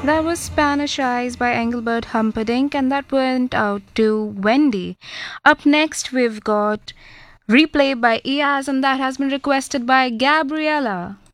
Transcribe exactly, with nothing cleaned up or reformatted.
That was Spanish Eyes by Engelbert Humperdinck, and that went out to Wendy. Up next, we've got Replay by Eaz, and that has been requested by Gabriella.